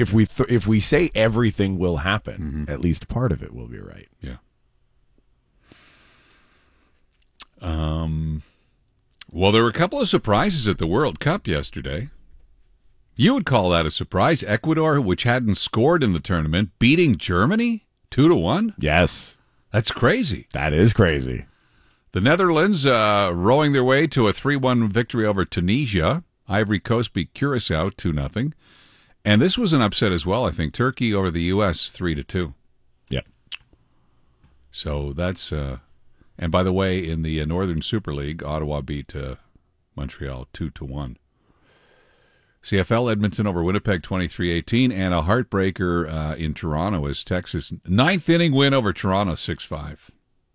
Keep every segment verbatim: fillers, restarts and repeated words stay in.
if we th- if we say everything will happen, mm-hmm. at least part of it will be right. Yeah. Um. Well, there were a couple of surprises at the World Cup yesterday. You would call that a surprise. Ecuador, which hadn't scored in the tournament, beating Germany two to one. Yes, that's crazy. That is crazy. The Netherlands uh, rowing their way to a three one victory over Tunisia. Ivory Coast beat Curacao two nothing. And this was an upset as well, I think. Turkey over the U S three to two. Yep. So that's uh, and by the way, in the uh, Northern Super League, Ottawa beat uh, Montreal two to one. C F L Edmonton over Winnipeg twenty-three eighteen, and a heartbreaker uh, in Toronto as Texas ninth inning win over Toronto six five.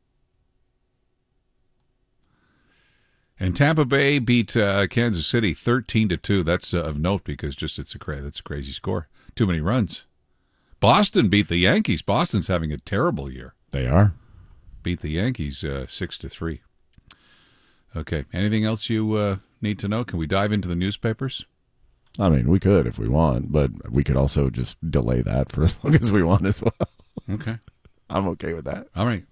And Tampa Bay beat uh, Kansas City thirteen to two. That's uh, of note because just it's a cra- that's a crazy score. Too many runs. Boston beat the Yankees. Boston's having a terrible year. They are. Beat the Yankees uh, six to three. Okay. Anything else you uh, need to know? Can we dive into the newspapers? I mean, we could if we want, but we could also just delay that for as long as we want as well. Okay. I'm okay with that. All right.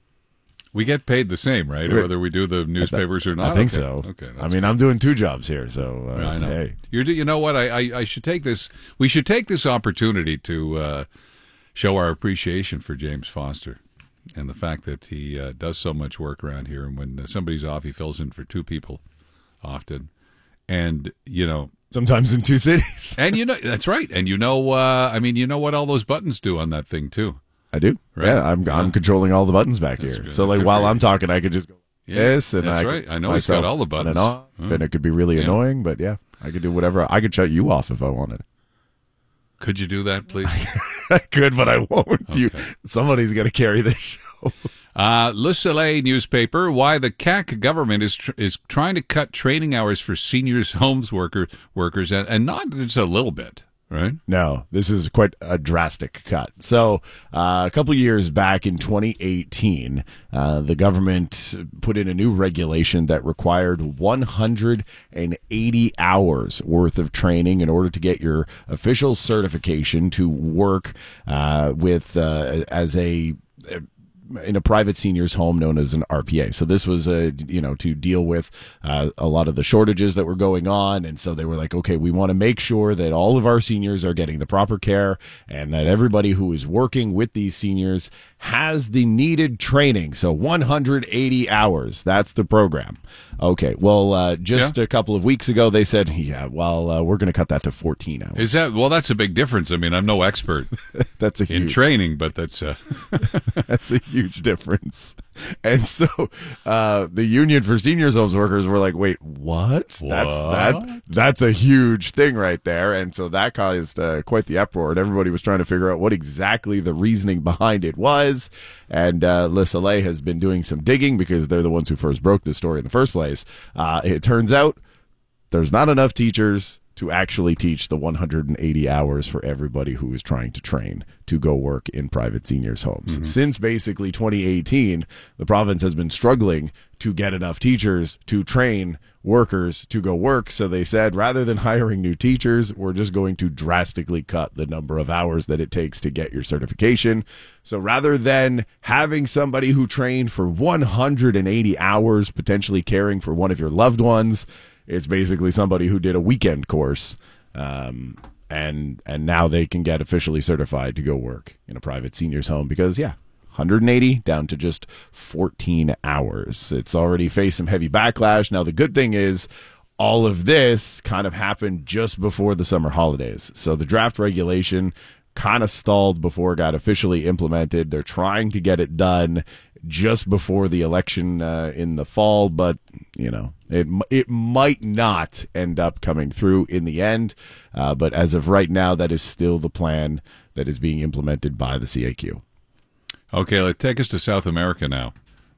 We get paid the same, right? Or whether we do the newspapers or not? I think okay. so. Okay. I mean, I'm doing two jobs here, so uh, I know. Hey. You're, you know what? I, I, I should take this. We should take this opportunity to uh, show our appreciation for James Foster and the fact that he uh, does so much work around here. And when somebody's off, he fills in for two people often. And, you know, sometimes in two cities. And, you know, that's right. And, you know, uh, I mean, you know what all those buttons do on that thing, too. I do. Right? Yeah, I'm I'm controlling all the buttons back that's here. good. So like while I'm talking, I could just go yeah, this and that's I right. I know he's got all the buttons, and, off, oh. and it could be really yeah. annoying. But yeah, I could do whatever. I could shut you off if I wanted. Could you do that, please? I could, but I won't. Okay. You, somebody's got to carry this show. Uh, Le Soleil newspaper, why the C A Q government is tr- is trying to cut training hours for seniors homes worker workers, and, and not just a little bit, right? No, this is quite a drastic cut. So uh, a couple years back in twenty eighteen, uh, the government put in a new regulation that required one hundred eighty hours worth of training in order to get your official certification to work uh, with uh, as a in a private seniors home known as an R P A. So this was a, you know, to deal with uh, a lot of the shortages that were going on. And so they were like, okay, we want to make sure that all of our seniors are getting the proper care and that everybody who is working with these seniors has the needed training. So one hundred eighty hours, that's the program. Okay. Well, uh, just yeah. a couple of weeks ago, they said, yeah, well, uh, we're going to cut that to fourteen hours. Is that, well, that's a big difference. I mean, I'm no expert that's a huge, in training, but that's uh... that's a huge difference. And so uh, the Union for Seniors Homes Workers were like, wait, what? what? That's that. That's a huge thing right there. And so that caused uh, quite the uproar. And everybody was trying to figure out what exactly the reasoning behind it was. And uh, Le Soleil has been doing some digging because they're the ones who first broke this story in the first place. Uh, it turns out there's not enough teachers to actually teach the one hundred eighty hours for everybody who is trying to train to go work in private seniors' homes. Mm-hmm. Since basically twenty eighteen, the province has been struggling to get enough teachers to train workers to go work. So they said, rather than hiring new teachers, we're just going to drastically cut the number of hours that it takes to get your certification. So rather than having somebody who trained for one hundred eighty hours, potentially caring for one of your loved ones, it's basically somebody who did a weekend course, um, and and now they can get officially certified to go work in a private seniors home because, yeah, one hundred eighty down to just fourteen hours. It's already faced some heavy backlash. Now, the good thing is all of this kind of happened just before the summer holidays. So the draft regulation kind of stalled before it got officially implemented. They're trying to get it done just before the election uh, in the fall, but you know it it might not end up coming through in the end. Uh, but as of right now, that is still the plan that is being implemented by the C A Q. Okay, let's take us to South America now.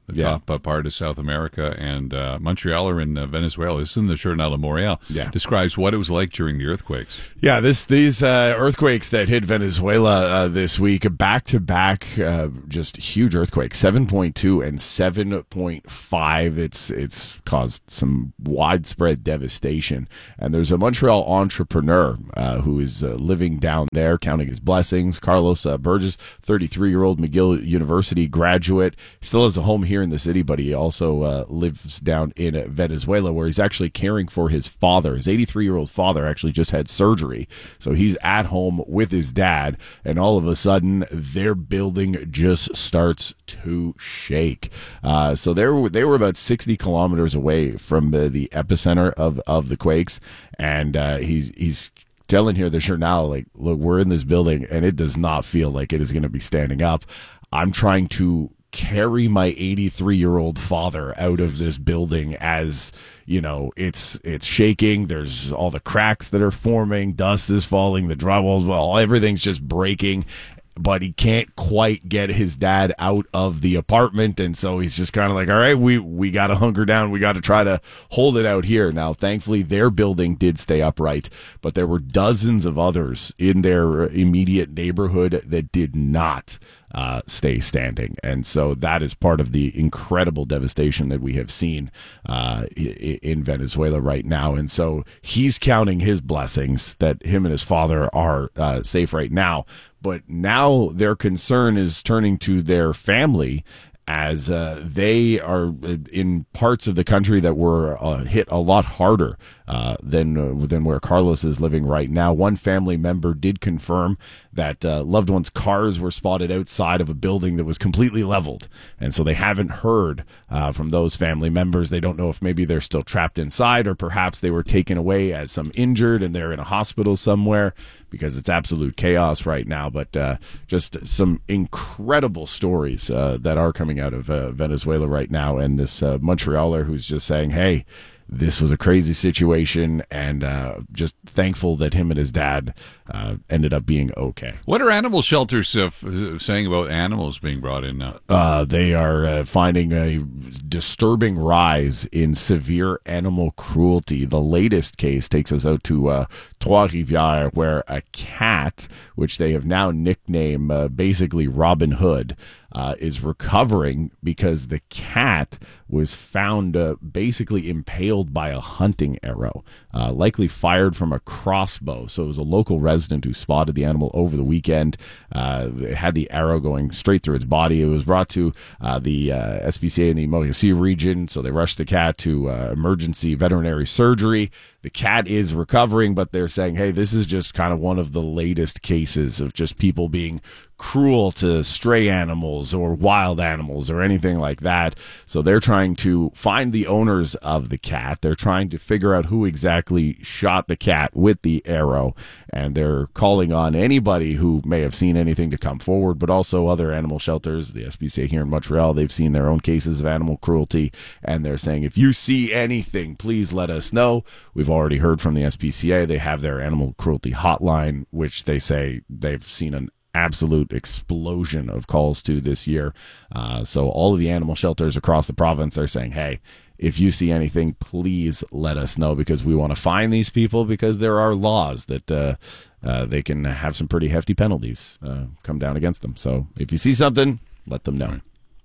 the Yeah. top uh, part of South America, and uh, Montreal are in uh, Venezuela. This is in the Journal de Montréal. Yeah. Describes what it was like during the earthquakes. Yeah, this these uh, earthquakes that hit Venezuela uh, this week, back to back, uh, just huge earthquakes, seven point two and seven point five. It's it's caused some widespread devastation. And there's a Montreal entrepreneur uh, who is uh, living down there, counting his blessings. Carlos uh, Burgess, thirty-three-year-old McGill University graduate, still has a home here in the city, but he also uh, lives down in uh, Venezuela, where he's actually caring for his father. His eighty-three-year-old father actually just had surgery, so he's at home with his dad, and all of a sudden, their building just starts to shake. Uh, so they were, they were about sixty kilometers away from the, the epicenter of, of the quakes, and uh, he's he's telling here the Journal, like, look, we're in this building, and it does not feel like it is going to be standing up. I'm trying to carry my eighty-three-year-old father out of this building as, you know, it's it's shaking. There's all the cracks that are forming. Dust is falling. The drywall's, well, everything's just breaking. But he can't quite get his dad out of the apartment, and so he's just kind of like, all right, we, we got to hunker down. We got to try to hold it out here. Now, thankfully, their building did stay upright, but there were dozens of others in their immediate neighborhood that did not uh, stay standing. And so that is part of the incredible devastation that we have seen uh, in Venezuela right now. And so he's counting his blessings that him and his father are uh, safe right now. But now their concern is turning to their family, as uh, they are in parts of the country that were uh, hit a lot harder uh, than uh, than where Carlos is living right now. One family member did confirm that uh, loved ones' cars were spotted outside of a building that was completely leveled, and so they haven't heard uh, from those family members. They don't know if maybe they're still trapped inside, or perhaps they were taken away as some injured and they're in a hospital somewhere, because it's absolute chaos right now. But uh, just some incredible stories uh, that are coming out of uh, Venezuela right now, and this uh, Montrealer who's just saying, hey, this was a crazy situation, and uh, just thankful that him and his dad uh, ended up being okay. What are animal shelters uh, f- saying about animals being brought in now? Uh, they are uh, finding a disturbing rise in severe animal cruelty. The latest case takes us out to uh, Trois-Rivières, where a cat, which they have now nicknamed uh, basically Robin Hood, Uh, is recovering because the cat was found uh, basically impaled by a hunting arrow, uh, likely fired from a crossbow. So it was a local resident who spotted the animal over the weekend. Uh, it had the arrow going straight through its body. It was brought to uh, the uh, S P C A in the Mauricie region, so they rushed the cat to uh, emergency veterinary surgery. The cat is recovering, but they're saying, hey, this is just kind of one of the latest cases of just people being cruel to stray animals or wild animals or anything like that. So they're trying to find the owners of the cat. They're trying to figure out who exactly shot the cat with the arrow, and they're calling on anybody who may have seen anything to come forward, but also other animal shelters. The S P C A here in Montreal, they've seen their own cases of animal cruelty, and they're saying, if you see anything, please let us know. We've already heard from the S P C A. They have their animal cruelty hotline, which they say they've seen an absolute explosion of calls to this year. Uh, so all of the animal shelters across the province are saying, hey, if you see anything, please let us know, because we want to find these people, because there are laws that uh, uh, they can have some pretty hefty penalties uh, come down against them. So if you see something, let them know.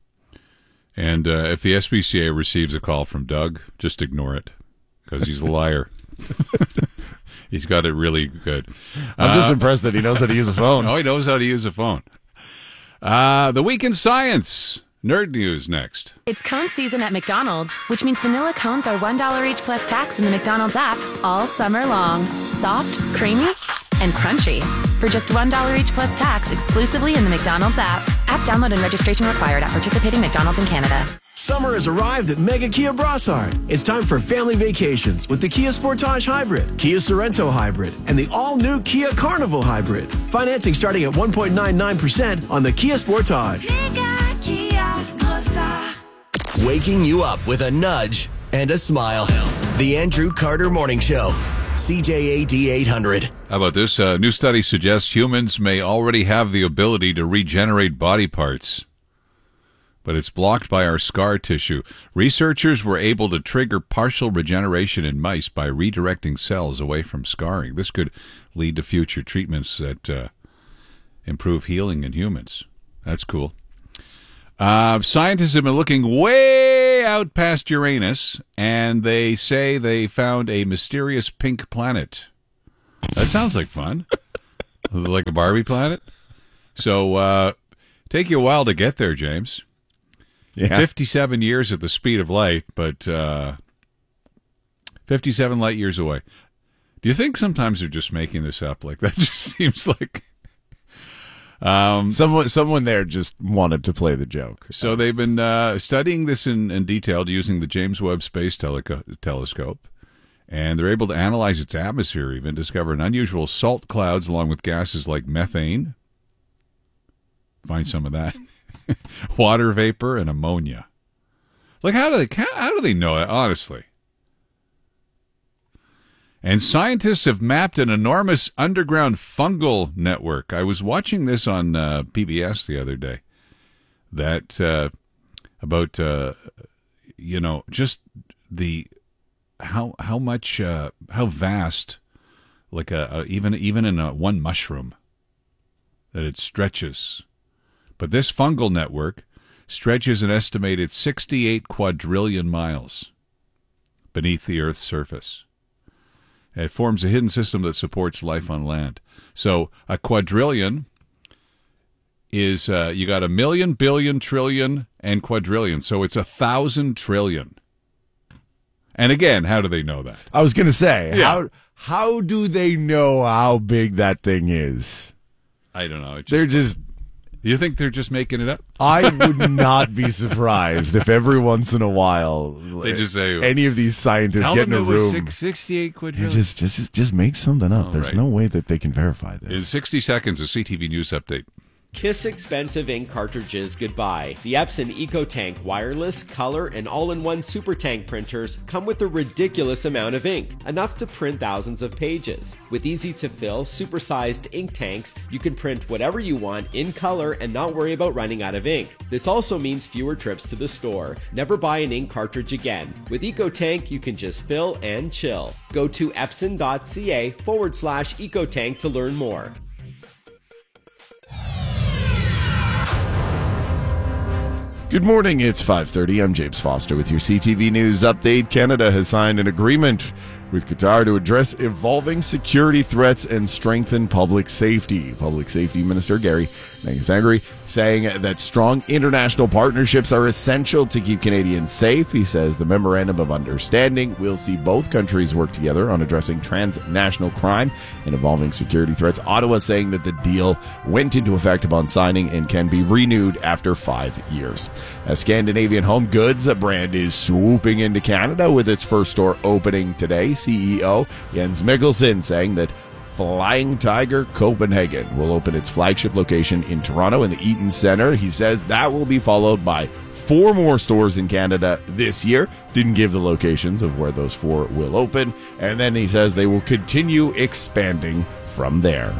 And uh, if the S P C A receives a call from Doug, just ignore it, because he's a liar. He's got it really good. I'm just uh, impressed that he knows how to use a phone. Oh, he knows how to use a phone. Uh, the Week in Science. Nerd news next. It's cone season at McDonald's, which means vanilla cones are one dollar each plus tax in the McDonald's app all summer long. Soft, creamy, and crunchy. For just one dollar each plus tax exclusively in the McDonald's app. App download and registration required at participating McDonald's in Canada. Summer has arrived at Mega Kia Brossard. It's time for family vacations with the Kia Sportage Hybrid, Kia Sorento Hybrid, and the all-new Kia Carnival Hybrid. Financing starting at one point nine nine percent on the Kia Sportage. Mega Kia Brossard. Waking you up with a nudge and a smile. The Andrew Carter Morning Show. C J A D eight hundred. How about this? A new study suggests humans may already have the ability to regenerate body parts. but it's blocked by our scar tissue. Researchers were able to trigger partial regeneration in mice by redirecting cells away from scarring. This could lead to future treatments that uh, improve healing in humans. That's cool. Uh, scientists have been looking way out past Uranus, and they say they found a mysterious pink planet. That sounds like fun. Like a Barbie planet. So, uh, take you a while to get there, James. Yeah. fifty-seven years at the speed of light, but uh, fifty-seven light years away. Do you think sometimes they're just making this up? Like, that just seems like... Um, Someone, someone there just wanted to play the joke. So they've been uh, studying this in, in detail using the James Webb Space Teleco- Telescope, and they're able to analyze its atmosphere, even discover an unusual salt clouds along with gases like methane. Find some of that. Water vapor and ammonia. Like, how do they how, how do they know that, honestly? And scientists have mapped an enormous underground fungal network. I was watching this on uh, P B S the other day. That uh, about uh, you know just the how how much uh, how vast, like a, a even even in a one mushroom, that it stretches. But this fungal network stretches an estimated sixty-eight quadrillion miles beneath the Earth's surface. It forms a hidden system that supports life on land. So a quadrillion is, uh, you got a million, billion, trillion, and quadrillion. So it's a thousand trillion. And again, how do they know that? I was going to say, Yeah. how how do they know how big that thing is? I don't know. It just, They're just... you think they're just making it up? I would not be surprised if every once in a while They just say, any of these scientists Tell get in them a it was room six, sixty-eight and quadrillion. just just just make something up. Oh, There's right. no way that they can verify this. In sixty seconds, a C T V News update. Kiss expensive ink cartridges goodbye. The Epson EcoTank wireless, color, and all-in-one super tank printers come with a ridiculous amount of ink, enough to print thousands of pages. With easy-to-fill, super-sized ink tanks, you can print whatever you want in color and not worry about running out of ink. This also means fewer trips to the store. Never buy an ink cartridge again. With EcoTank, you can just fill and chill. Go to epson.ca forward slash EcoTank to learn more. Good morning, it's five thirty. I'm James Foster with your C T V News update. Canada has signed an agreement with Qatar to address evolving security threats and strengthen public safety. Public Safety Minister Gary Nagasangri saying that strong international partnerships are essential to keep Canadians safe. He says the memorandum of understanding will see both countries work together on addressing transnational crime and evolving security threats. Ottawa saying that the deal went into effect upon signing and can be renewed after five years. A Scandinavian home goods brand is swooping into Canada with its first store opening today. C E O Jens Mikkelsen saying that Flying Tiger Copenhagen will open its flagship location in Toronto in the Eaton Centre. He says that will be followed by four more stores in Canada this year. Didn't give the locations of where those four will open. And then he says they will continue expanding from there.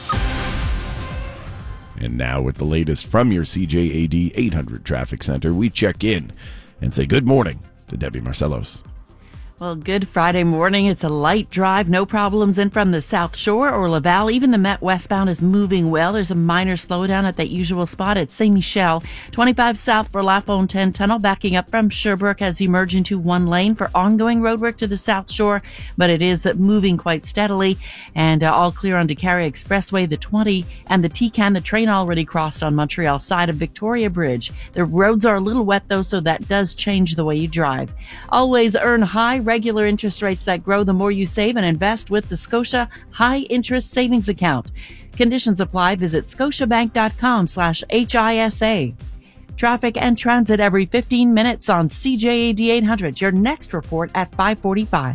And now with the latest from your C J A D eight hundred Traffic Center, we check in and say good morning to Debbie Marcellos. Well, good Friday morning. It's a light drive. No problems in from the South Shore or Laval. Even the Met westbound is moving well. There's a minor slowdown at that usual spot at Saint Michel. twenty-five south for La Fontaine Tunnel, backing up from Sherbrooke as you merge into one lane for ongoing roadwork to the South Shore, but it is moving quite steadily. And uh, all clear on DeCarry Expressway, the twenty, and the T C A N. The train already crossed on Montreal side of Victoria Bridge. The roads are a little wet, though, so that does change the way you drive. Always earn high regular interest rates that grow the more you save and invest with the Scotia High Interest Savings Account. Conditions apply. Visit scotiabank.com slash HISA. Traffic and transit every fifteen minutes on C J A D eight hundred. Your next report at five forty-five.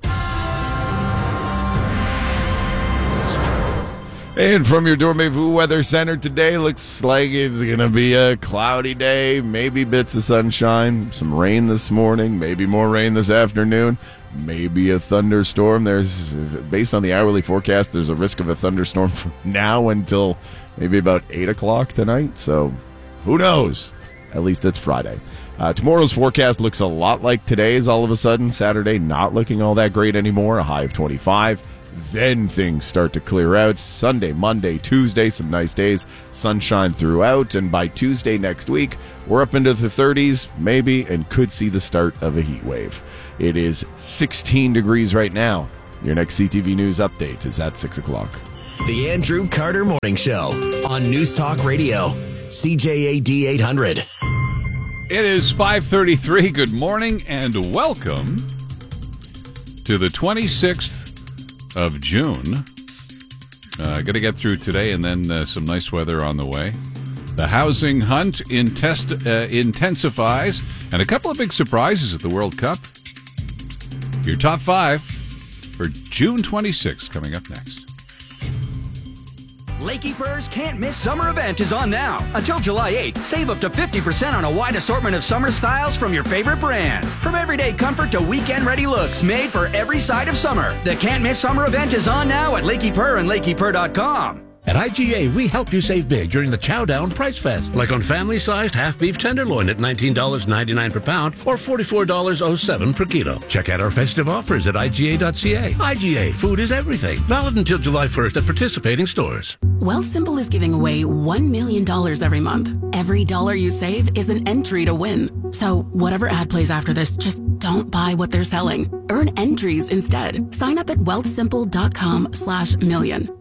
And from your Dormez-vous Weather Center today, looks like it's going to be a cloudy day, maybe bits of sunshine, some rain this morning, maybe more rain this afternoon, maybe a thunderstorm. There's, based on the hourly forecast, there's a risk of a thunderstorm from now until maybe about eight o'clock tonight. So who knows? At least it's Friday. Uh, tomorrow's forecast looks a lot like today's all of a sudden. Saturday not looking all that great anymore, a high of twenty-five. Then things start to clear out. Sunday, Monday, Tuesday, some nice days, sunshine throughout, and by Tuesday next week, we're up into the thirties, maybe, and could see the start of a heat wave. It is sixteen degrees right now. Your next C T V News update is at six o'clock. The Andrew Carter Morning Show on News Talk Radio, C J A D eight hundred. It is five thirty-three. Good morning and welcome to the twenty-sixth of June. Uh, Got to get through today and then uh, some nice weather on the way. The housing hunt intest- uh, intensifies, and a couple of big surprises at the World Cup. Your top five for June twenty-sixth coming up next. Lakey Furs Can't Miss Summer event is on now. Until July eighth, save up to fifty percent on a wide assortment of summer styles from your favorite brands. From everyday comfort to weekend-ready looks made for every side of summer. The Can't Miss Summer event is on now at Lakey Purr and Lakey Purr dot com. At I G A, we help you save big during the Chow Down Price Fest. Like on family-sized half-beef tenderloin at nineteen dollars and ninety-nine cents per pound or forty-four dollars and seven cents per kilo. Check out our festive offers at I G A dot C A. I G A, food is everything. Valid until July first at participating stores. Wealthsimple is giving away one million dollars every month. Every dollar you save is an entry to win. So whatever ad plays after this, just don't buy what they're selling. Earn entries instead. Sign up at wealthsimple dot com slash million.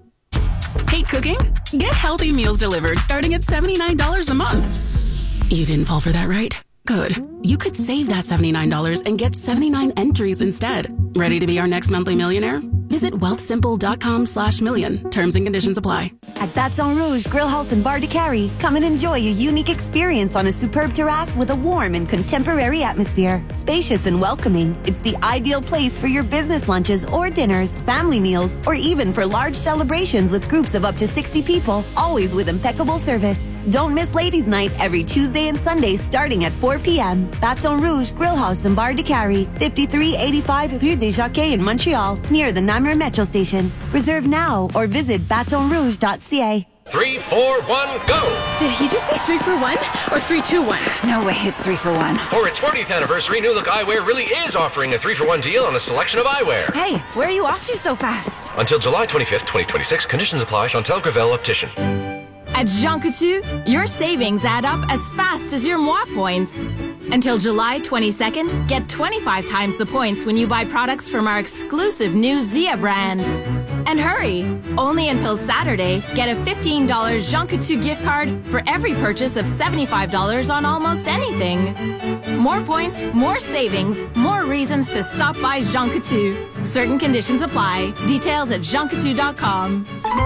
Hate cooking? Get healthy meals delivered starting at seventy-nine dollars a month. You didn't fall for that, right? Good. You could save that seventy-nine dollars and get seventy-nine entries instead. Ready to be our next monthly millionaire? Visit wealthsimple dot com slash million. Terms and conditions apply. At Baton Rouge Grill House in Bar de Carrie, come and enjoy a unique experience on a superb terrace with a warm and contemporary atmosphere. Spacious and welcoming, it's the ideal place for your business lunches or dinners, family meals, or even for large celebrations with groups of up to sixty people, always with impeccable service. Don't miss Ladies' Night every Tuesday and Sunday starting at four p.m. Baton Rouge Grill House in Bar de Carrie, fifty-three eighty-five Rue des Jacquets in Montreal, near the Namur Metro Station. Reserve now or visit baton rouge dot c a. Three, four, one, go! Did he just say three for one or three, two, one? No way, it's three for one. For its fortieth anniversary, New Look Eyewear really is offering a three for one deal on a selection of eyewear. Hey, where are you off to so fast? Until July twenty-fifth, twenty twenty-six, conditions apply. Chantal Gravel, Optician. At Jean Coutu, your savings add up as fast as your moi points. Until July twenty-second, get twenty-five times the points when you buy products from our exclusive new Zia brand. And hurry! Only until Saturday, get a fifteen dollars Jean Coutu gift card for every purchase of seventy-five dollars on almost anything. More points, more savings, more reasons to stop by Jean Coutu. Certain conditions apply. Details at jean coutu dot com.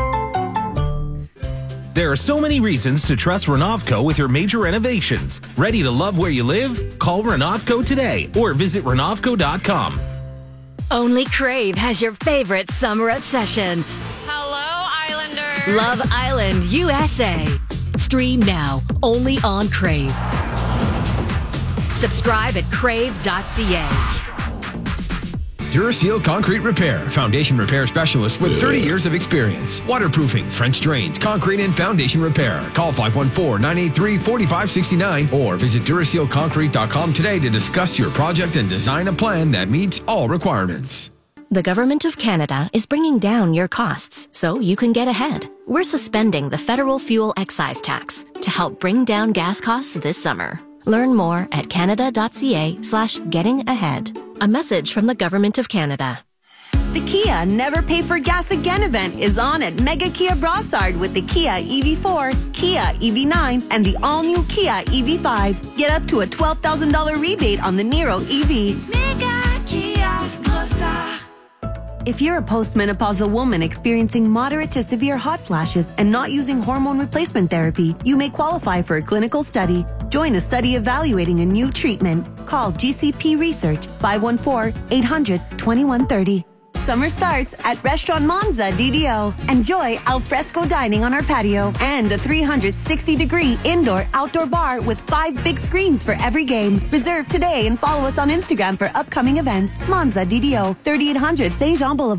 There are so many reasons to trust Renovco with your major renovations. Ready to love where you live? Call Renovco today or visit renovco dot com. Only Crave has your favorite summer obsession. Hello, Islander. Love Island, U S A. Stream now, only on Crave. Subscribe at crave dot c a. Duraseal Concrete Repair, foundation repair specialist with thirty years of experience. Waterproofing, French drains, concrete and foundation repair. Call five one four, nine eight three, four five six nine or visit duraseal concrete dot com today to discuss your project and design a plan that meets all requirements. The Government of Canada is bringing down your costs so you can get ahead. We're suspending the federal fuel excise tax to help bring down gas costs this summer. Learn more at canada dot c a slash getting ahead. A message from the Government of Canada. The Kia Never Pay for Gas Again event is on at Mega Kia Brossard with the Kia E V four, Kia E V nine, and the all-new Kia E V five. Get up to a twelve thousand dollars rebate on the Niro E V. Mega Kia Brossard. If you're a postmenopausal woman experiencing moderate to severe hot flashes and not using hormone replacement therapy, you may qualify for a clinical study. Join a study evaluating a new treatment. Call G C P Research five one four, eight hundred, twenty-one thirty. Summer starts at Restaurant Monza D D O. Enjoy al fresco dining on our patio and a three hundred sixty degree indoor-outdoor bar with five big screens for every game. Reserve today and follow us on Instagram for upcoming events. Monza D D O, thirty-eight hundred Saint Jean Boulevard.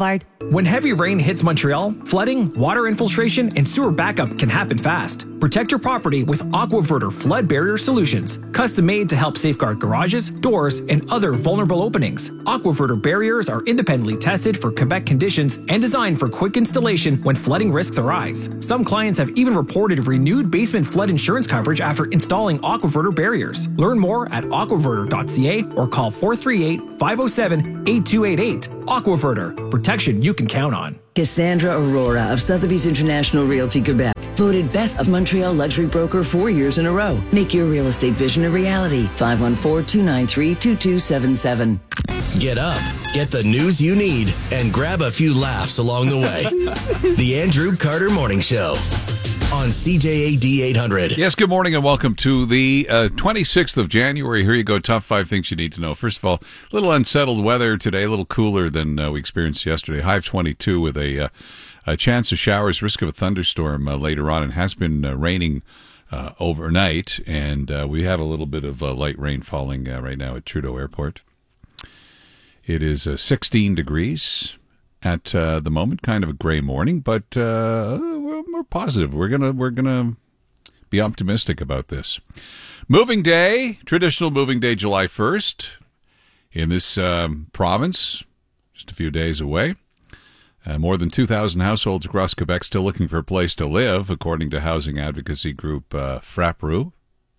When heavy rain hits Montreal, flooding, water infiltration, and sewer backup can happen fast. Protect your property with AquaVerter flood barrier solutions, custom made to help safeguard garages, doors, and other vulnerable openings. AquaVerter barriers are independently tested for Quebec conditions and designed for quick installation when flooding risks arise. Some clients have even reported renewed basement flood insurance coverage after installing AquaVerter barriers. Learn more at aquaverter dot c a or call four three eight, five oh seven, eight two eight eight. AquaVerter, protection you can count on. Cassandra Aurora of Sotheby's International Realty Quebec, voted Best of Montreal Luxury Broker four years in a row. Make your real estate vision a reality. five one four, two nine three, two two seven seven. Get up, get the news you need, and grab a few laughs along the way. The Andrew Carter Morning Show on C J A D eight hundred. Yes, good morning and welcome to the uh, twenty-sixth of January. Here you go, top five things you need to know. First of all, a little unsettled weather today, a little cooler than uh, we experienced yesterday. High of twenty-two with a, uh, a chance of showers, risk of a thunderstorm uh, later on. It has been uh, raining uh, overnight, and uh, we have a little bit of uh, light rain falling uh, right now at Trudeau Airport. It is uh, sixteen degrees at uh, the moment, kind of a gray morning, but uh, we're, we're positive. We're gonna we're gonna be optimistic about this. Moving day, traditional moving day, July first, in this um, province, just a few days away. Uh, more than two thousand households across Quebec still looking for a place to live, according to housing advocacy group uh, Frappru.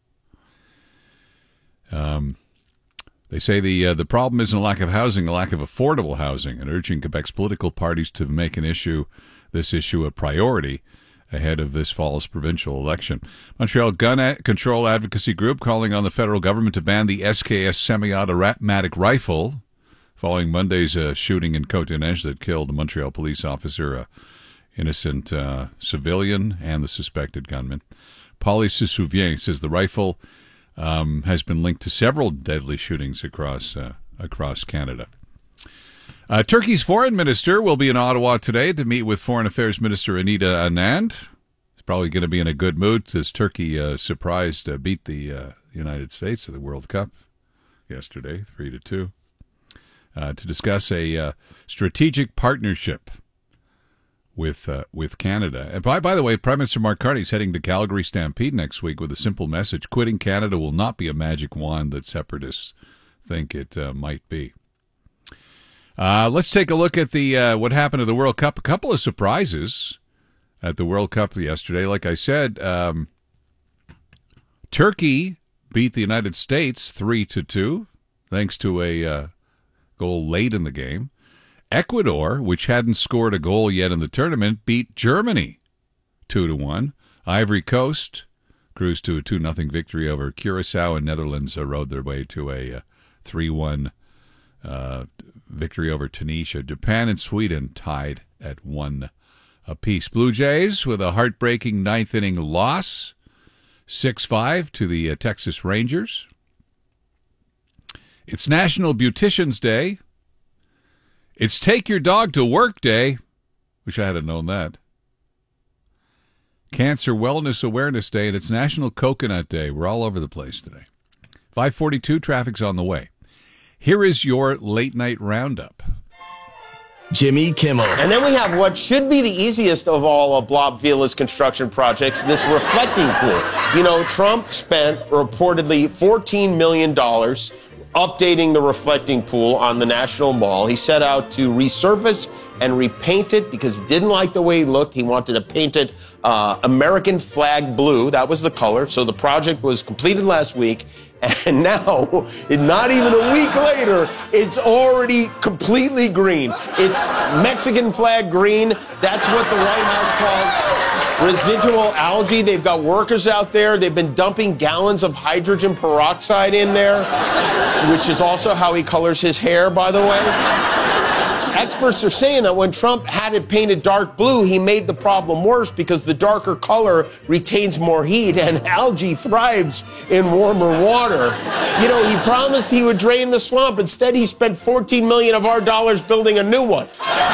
Um. They say the uh, the problem isn't a lack of housing, a lack of affordable housing, and urging Quebec's political parties to make an issue, this issue a priority ahead of this fall's provincial election. Montreal Gun a- Control Advocacy Group calling on the federal government to ban the S K S semi-automatic rifle following Monday's uh, shooting in Côte-des-Neiges that killed a Montreal police officer, a innocent uh, civilian, and the suspected gunman. Polly se souvient says the rifle Um, has been linked to several deadly shootings across uh, across Canada. Uh, Turkey's foreign minister will be in Ottawa today to meet with Foreign Affairs Minister Anita Anand. He's probably going to be in a good mood as Turkey uh, surprised uh, beat the uh, United States at the World Cup yesterday, three to two, uh, to discuss a uh, strategic partnership with uh, with Canada. And by, by the way, Prime Minister Mark Carney is heading to Calgary Stampede next week with a simple message. Quitting Canada will not be a magic wand that separatists think it uh, might be. Uh, let's take a look at the uh, what happened at the World Cup. A couple of surprises at the World Cup yesterday. Like I said, um, Turkey beat the United States three to two, thanks to a uh, goal late in the game. Ecuador, which hadn't scored a goal yet in the tournament, beat Germany two to one. Ivory Coast cruised to a two nothing victory over Curacao, and Netherlands uh, rode their way to a uh, three one uh, victory over Tunisia. Japan and Sweden tied at one apiece. Blue Jays with a heartbreaking ninth inning loss, six five to the uh, Texas Rangers. It's National Beautician's Day. It's Take Your Dog to Work Day. Wish I had known that. Cancer Wellness Awareness Day, and it's National Coconut Day. We're all over the place today. five forty-two, traffic's on the way. Here is your late night roundup. Jimmy Kimmel. And then we have what should be the easiest of all of Blob Vila's construction projects, this reflecting pool. You know, Trump spent reportedly fourteen million dollars updating the reflecting pool on the National Mall. He set out to resurface and repaint it because he didn't like the way he looked. He wanted to paint it uh, American flag blue. That was the color. So the project was completed last week. And now, not even a week later, it's already completely green. It's Mexican flag green. That's what the White House calls residual algae. They've got workers out there. They've been dumping gallons of hydrogen peroxide in there, which is also how he colors his hair, by the way. Experts are saying that when Trump had it painted dark blue, he made the problem worse because the darker color retains more heat and algae thrives in warmer water. You know, he promised he would drain the swamp. Instead, he spent fourteen million of our dollars building a new one.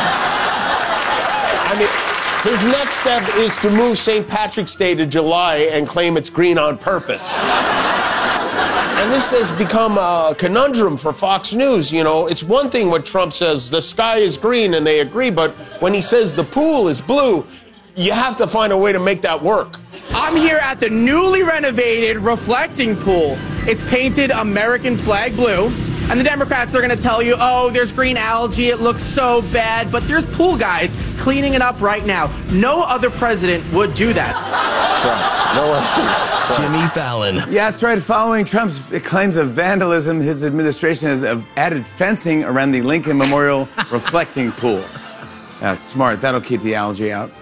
I mean, his next step is to move Saint Patrick's Day to July and claim it's green on purpose. And this has become a conundrum for Fox News. You know, it's one thing when Trump says the sky is green and they agree, but when he says the pool is blue, you have to find a way to make that work. I'm here at the newly renovated reflecting pool. It's painted American flag blue. And the Democrats are going to tell you, oh, there's green algae, it looks so bad. But there's pool guys cleaning it up right now. No other president would do that. No one. Jimmy Fallon. Yeah, that's right. Following Trump's claims of vandalism, his administration has added fencing around the Lincoln Memorial reflecting pool. That's smart. That'll keep the algae out.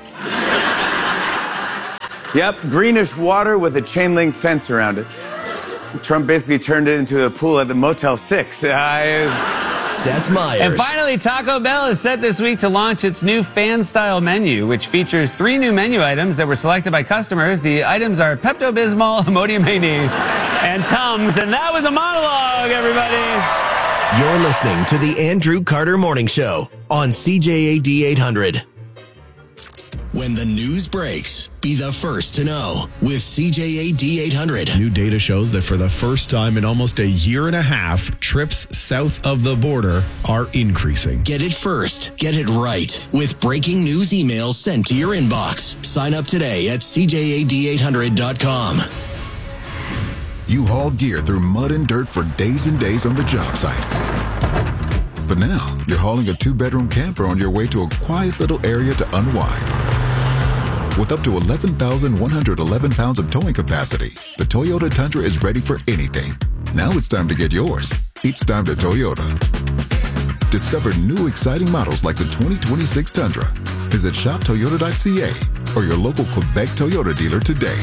Yep, greenish water with a chain link fence around it. Trump basically turned it into a pool at the Motel six. I... Seth Meyers. And finally, Taco Bell is set this week to launch its new fan-style menu, which features three new menu items that were selected by customers. The items are Pepto-Bismol, Imodium A D, and Tums. And that was a monologue, everybody. You're listening to the Andrew Carter Morning Show on C J A D eight hundred. When the news breaks, be the first to know with C J A D eight hundred. New data shows that for the first time in almost a year and a half, trips south of the border are increasing. Get it first. Get it right with breaking news emails sent to your inbox. Sign up today at C J A D eight hundred dot com. You hauled gear through mud and dirt for days and days on the job site. But now you're hauling a two-bedroom camper on your way to a quiet little area to unwind. With up to eleven thousand one hundred eleven pounds of towing capacity, the Toyota Tundra is ready for anything. Now it's time to get yours. It's time to Toyota. Discover new exciting models like the twenty twenty-six Tundra. Visit shop toyota dot c a or your local Quebec Toyota dealer today.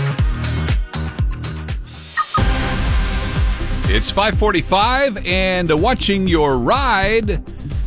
It's five forty-five and watching your ride.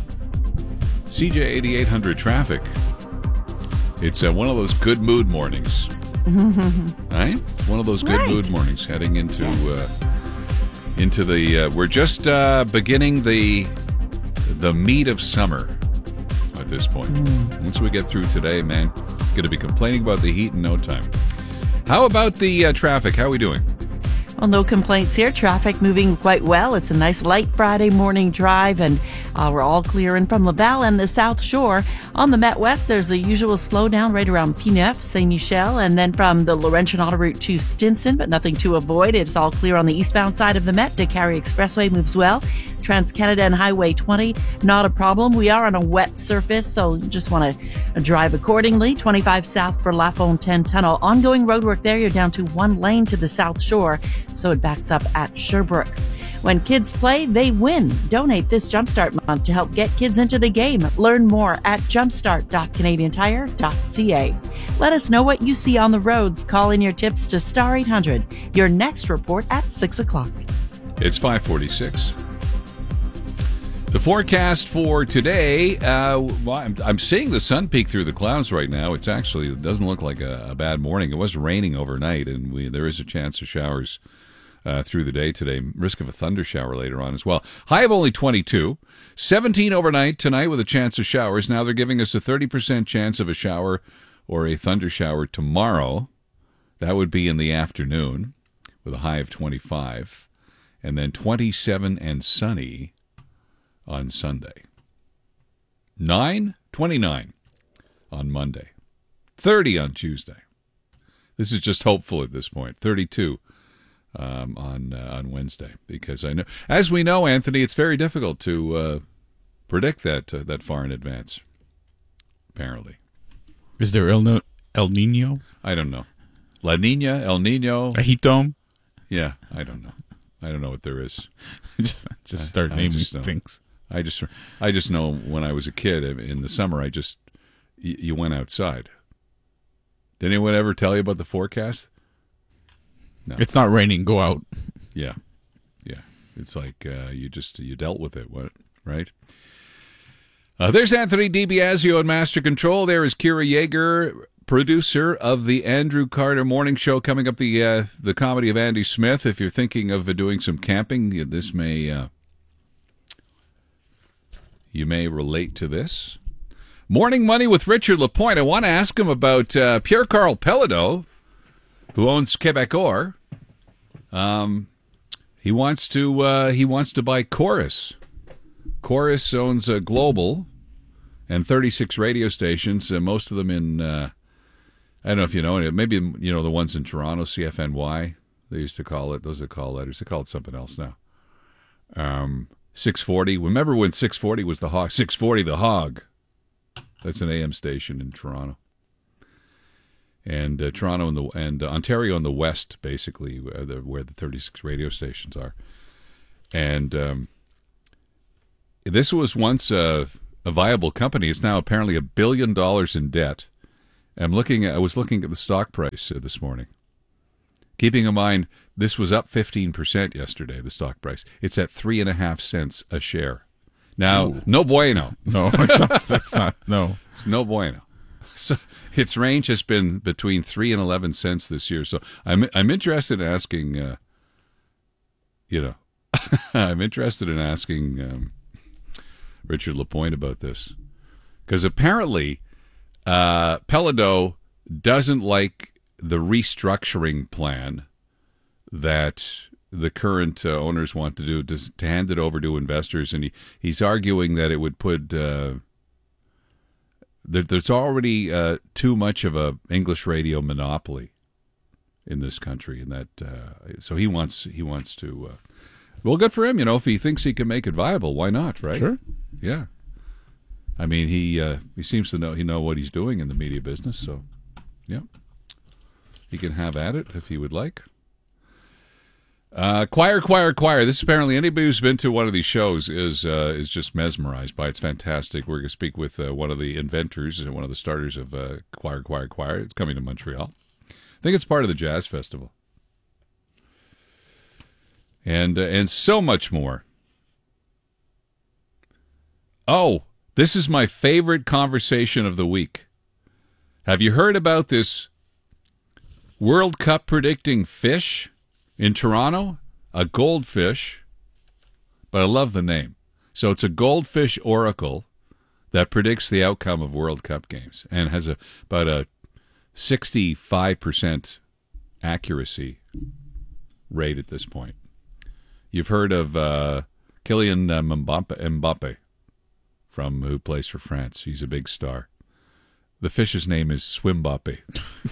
C J A D eight hundred traffic. It's uh, one of those good mood mornings. Right? One of those good Right. mood mornings heading into uh, into the uh, we're just uh, beginning the the meat of summer at this point. Once we get through today, man, going to be complaining about the heat in no time. How about the uh, traffic? How are we doing? Well, no complaints here. Traffic moving quite well. It's a nice light Friday morning drive, and uh, we're all clearing from Laval and the South Shore. On the Met West, there's the usual slowdown right around P neuf, Saint Michel, and then from the Laurentian Autoroute to Stinson, but nothing to avoid. It's all clear on the eastbound side of the Met. DeCarry Expressway moves well. Trans-Canada and Highway twenty, not a problem. We are on a wet surface, so you just want to drive accordingly. twenty-five south for Lafontaine Tunnel. Ongoing roadwork there. You're down to one lane to the South Shore, so it backs up at Sherbrooke. When kids play, they win. Donate this Jumpstart month to help get kids into the game. Learn more at jumpstart dot canadian tire dot c a. Let us know what you see on the roads. Call in your tips to Star eight hundred. Your next report at six o'clock. It's five forty-six. The forecast for today, uh, well, I'm, I'm seeing the sun peek through the clouds right now. It's actually, it doesn't look like a, a bad morning. It was raining overnight, and we, there is a chance of showers uh, through the day today. Risk of a thunder shower later on as well. High of only twenty-two. seventeen overnight tonight with a chance of showers. Now they're giving us a thirty percent chance of a shower or a thunder shower tomorrow. That would be in the afternoon with a high of twenty-five. And then twenty-seven and sunny on Sunday. nine, twenty-nine on Monday. thirty on Tuesday. This is just hopeful at this point. thirty-two um, on uh, on Wednesday, because I know, as we know, Anthony, it's very difficult to uh, predict that uh, that far in advance. Apparently, is there El, no- El Nino? I don't know. La Nina, El Nino, Ajitom? Yeah, I don't know. I don't know what there is. just, just start I, naming I just things. I just, I just know when I was a kid in the summer, I just, you, you went outside. Did anyone ever tell you about the forecast? No. It's not raining. Go out. Yeah, yeah. It's like uh, you just you dealt with it. What right? Uh, there's Anthony DiBiasio in Master Control. There is Kira Yeager, producer of the Andrew Carter Morning Show. Coming up, the uh, the comedy of Andy Smith. If you're thinking of uh, doing some camping, this may. Uh, You may relate to this. Morning Money with Richard Lapointe. I want to ask him about uh, Pierre-Carl Pelado, who owns Quebecor. Um, He wants to uh, he wants to buy Chorus. Chorus owns uh, Global and thirty-six radio stations, uh, most of them in, uh, I don't know if you know any, maybe you know the ones in Toronto, C F N Y, they used to call it, those are call letters, they call it something else now. Um, six forty, remember when six forty was the Hog? six forty The Hog. That's an A M station in Toronto. And uh, Toronto and, the, and uh, Ontario in the west, basically, where the, where the thirty-six radio stations are. And um, this was once a, a viable company. It's now apparently a billion dollars in debt. I'm looking at, I was looking at the stock price uh, this morning. Keeping in mind, this was up fifteen percent yesterday, the stock price. It's at three and a half cents a share. Now, Ooh. no bueno. No, it's not, that's not, no. It's no bueno. So its range has been between three and eleven cents this year. So I'm I'm interested in asking, uh, you know, I'm interested in asking um, Richard Lapointe about this, because apparently uh, Pelado doesn't like the restructuring plan that the current uh, owners want to do to, to hand it over to investors, and he, he's arguing that it would put. Uh, There's already uh, too much of a English radio monopoly in this country, and that uh, so he wants he wants to. Uh, well, good for him, you know. If he thinks he can make it viable, why not? Right? Sure. Yeah. I mean, he uh, he seems to know he know what he's doing in the media business, so yeah, he can have at it if he would like. Uh, choir, choir, choir. This apparently anybody who's been to one of these shows is uh, is just mesmerized by it. It's fantastic. We're going to speak with uh, one of the inventors and one of the starters of uh, Choir, Choir, Choir. It's coming to Montreal. I think it's part of the Jazz Festival, and uh, and so much more. Oh, this is my favorite conversation of the week. Have you heard about this World Cup predicting fish? In Toronto, a goldfish, but I love the name. So it's a goldfish oracle that predicts the outcome of World Cup games and has a about a sixty-five percent accuracy rate at this point. You've heard of uh, Kylian uh, Mbappe, Mbappe from who plays for France. He's a big star. The fish's name is Swimbappe.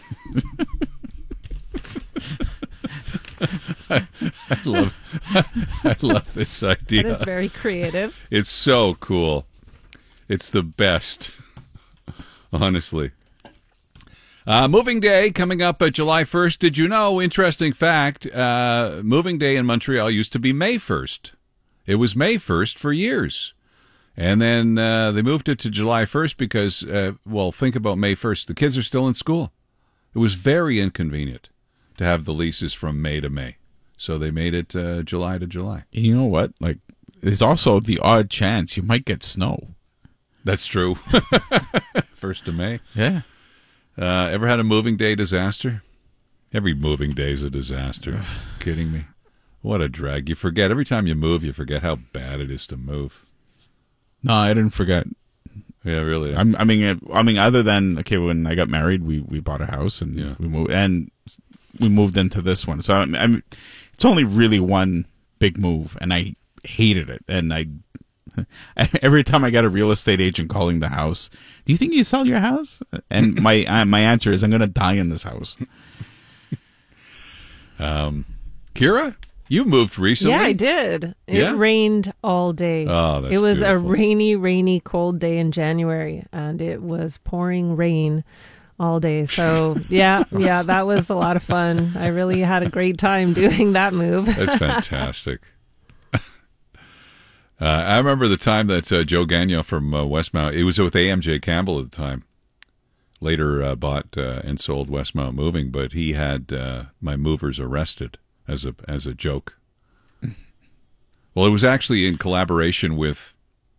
I, I love I love this idea. That is very creative. It's so cool. It's the best, honestly. Uh, moving Day coming up uh, July first. Did you know, interesting fact, uh, Moving Day in Montreal used to be May first. It was May first for years. And then uh, they moved it to July first because, uh, well, think about May first. The kids are still in school. It was very inconvenient to have the leases from May to May. So they made it uh, July to July. You know what? Like, there's also the odd chance you might get snow. That's true. First of May. Yeah. Uh, ever had a moving day disaster? Every moving day is a disaster. Kidding me? What a drag. You forget. Every time you move, you forget how bad it is to move. No, I didn't forget. Yeah, really. I'm, I mean, I mean, other than, okay, when I got married, we, we bought a house and yeah. we moved, and we moved into this one. So I'm, I'm, it's only really one big move, and I hated it. And I, every time I got a real estate agent calling the house, do you think you sell your house? And my uh, my answer is, I'm going to die in this house. Um, Kira, you moved recently. Yeah, I did. It yeah? rained all day. Oh, that's It was beautiful. a rainy, rainy, cold day in January, and it was pouring rain all day. So, yeah, yeah, that was a lot of fun. I really had a great time doing that move. That's fantastic. uh, I remember the time that uh, Joe Gagnon from uh, Westmount, it was with A M J Campbell at the time, later uh, bought uh, and sold Westmount Moving, but he had uh, my movers arrested as a as a joke. Well, it was actually in collaboration with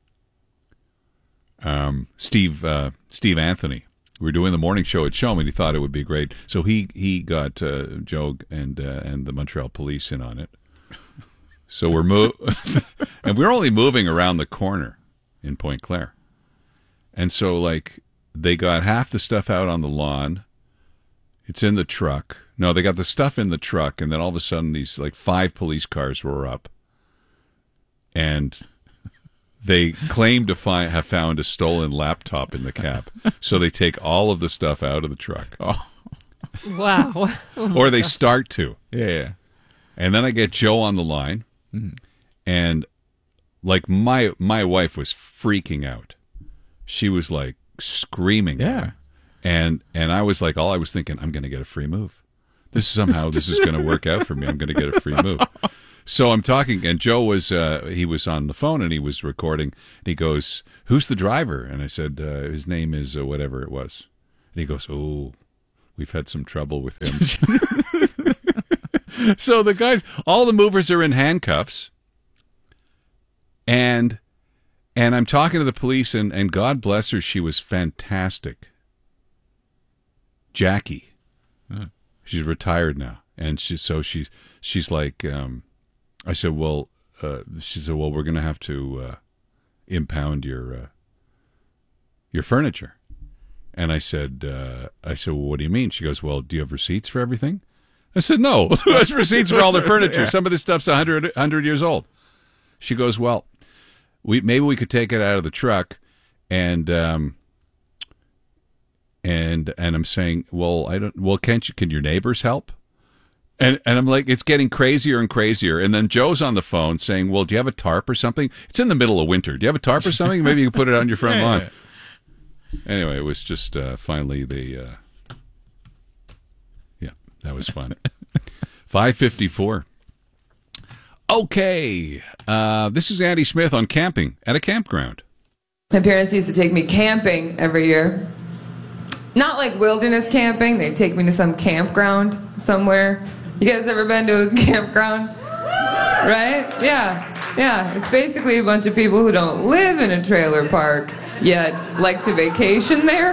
um, Steve uh, Steve Anthony. We were doing the morning show at Showman. He thought it would be great, so he he got uh, Joe and uh, and the Montreal police in on it. So we're mo- and we're only moving around the corner in Pointe Claire, and so like they got half the stuff out on the lawn. It's in the truck. No, they got the stuff in the truck, and then all of a sudden these like five police cars were up. And they claim to find have found a stolen laptop in the cab. So they take all of the stuff out of the truck. Oh. Wow. Oh or they God. start to. Yeah, yeah. And then I get Joe on the line, mm-hmm. and like my my wife was freaking out. She was like screaming. Yeah. And and I was like, all I was thinking, I'm going to get a free move. This is somehow this is going to work out for me. I'm going to get a free move. So I'm talking, and Joe was uh, he was on the phone and he was recording. And he goes, "Who's the driver?" And I said, uh, "His name is uh, whatever it was." And he goes, "Oh, we've had some trouble with him." So the guys, all the movers are in handcuffs, and and I'm talking to the police, and, and God bless her, she was fantastic. Jackie, huh. She's retired now, and she so she's she's like, um, I said, well, uh, she said, well, we're going to have to uh, impound your uh, your furniture, and I said, uh, I said, well, what do you mean? She goes, well, do you have receipts for everything? I said, no, who has receipts for all the furniture? Yeah. Some of this stuff's one hundred, one hundred years old. She goes, well, we maybe we could take it out of the truck, and um, and and I'm saying, well, I don't. Well, can't you? Can your neighbors help? And and I'm like, it's getting crazier and crazier. And then Joe's on the phone saying, well, do you have a tarp or something? It's in the middle of winter. Do you have a tarp or something? Maybe you can put it on your front Yeah. lawn. Anyway, it was just uh, finally the. Uh, yeah, that was fun. five fifty-four. Okay, uh, this is Andy Smith on camping at a campground. My parents used to take me camping every year. Not like wilderness camping. They'd take me to some campground somewhere. You guys ever been to a campground? Right? Yeah. Yeah. It's basically a bunch of people who don't live in a trailer park, yet like to vacation there.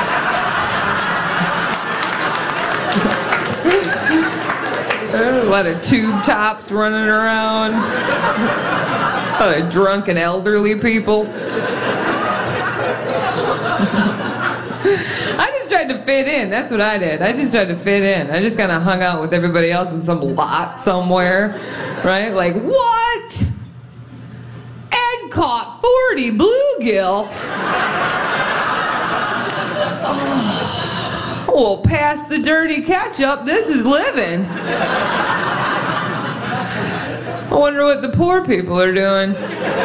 A lot of tube tops running around. A lot of drunken elderly people. I just tried to fit in. That's what I did. I just tried to fit in. I just kind of hung out with everybody else in some lot somewhere. Right? Like, what? Ed caught forty bluegill. Oh. Well, pass the dirty ketchup. This is living. I wonder what the poor people are doing.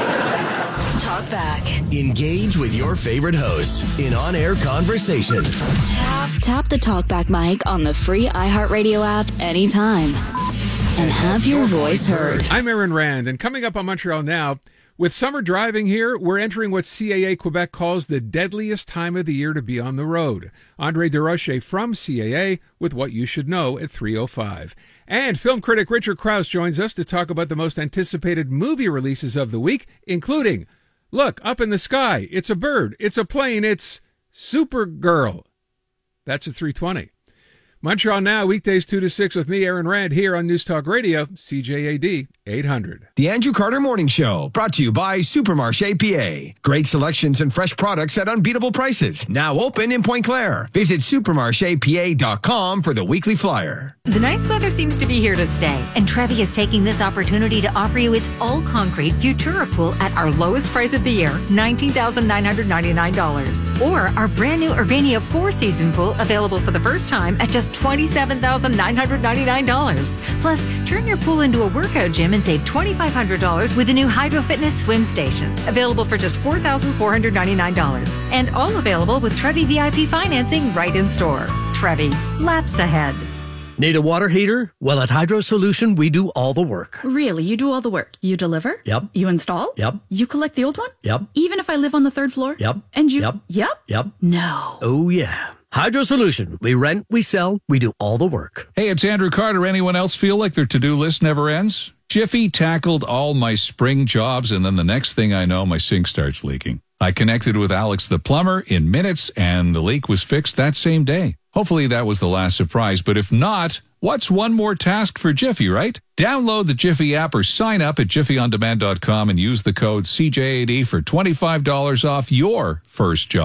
Talk back. Engage with your favorite hosts in on-air conversation. Tap, tap the TalkBack mic on the free iHeartRadio app anytime. And have your voice heard. I'm Aaron Rand, and coming up on Montreal Now, with summer driving here, we're entering what C A A Quebec calls the deadliest time of the year to be on the road. Andre Desrochers from C A A with what you should know at three oh five. And film critic Richard Krause joins us to talk about the most anticipated movie releases of the week, including, look, up in the sky, it's a bird, it's a plane, it's Supergirl. That's at three twenty. Montreal Now, weekdays two to six with me, Aaron Rand, here on News Talk Radio, C J A D eight hundred. The Andrew Carter Morning Show, brought to you by Supermarché P A. Great selections and fresh products at unbeatable prices. Now open in Pointe Claire. Visit supermarché p a dot com for the weekly flyer. The nice weather seems to be here to stay, and Trevi is taking this opportunity to offer you its all-concrete Futura pool at our lowest price of the year, nineteen thousand nine hundred ninety-nine dollars. Or our brand new Urbania four-season pool, available for the first time at just twenty-seven thousand nine hundred ninety-nine dollars. Plus, turn your pool into a workout gym and save twenty-five hundred dollars with the new Hydro Fitness swim station, available for just four thousand four hundred ninety-nine dollars. And all available with Trevi V I P financing right in store. Trevi, laps ahead. Need a water heater? Well, at Hydro Solution, we do all the work. Really? You do all the work? You deliver? Yep. You install? Yep. You collect the old one? Yep. Even if I live on the third floor? Yep. And you? Yep. Yep? Yep. No. Oh, yeah. Hydro Solution. We rent, we sell, we do all the work. Hey, it's Andrew Carter. Anyone else feel like their to-do list never ends? Jiffy tackled all my spring jobs, and then the next thing I know, my sink starts leaking. I connected with Alex the plumber in minutes, and the leak was fixed that same day. Hopefully that was the last surprise, but if not, what's one more task for Jiffy, right? Download the Jiffy app or sign up at jiffy on demand dot com and use the code C J A D for twenty-five dollars off your first job.